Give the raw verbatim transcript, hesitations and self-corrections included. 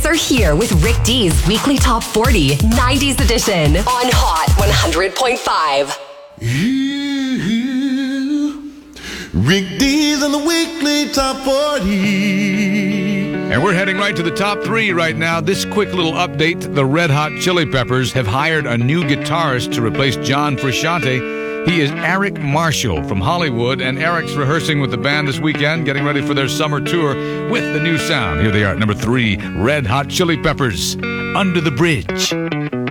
hits are here with Rick D's Weekly Top forty, nineties edition on Hot one hundred point five. Rick D's on the Weekly Top forty. And we're heading right to the top three right now. This quick little update. The Red Hot Chili Peppers have hired a new guitarist to replace John Frusciante. He is Eric Marshall from Hollywood, and Eric's rehearsing with the band this weekend, getting ready for their summer tour with the new sound. Here they are at number three, Red Hot Chili Peppers, Under the Bridge.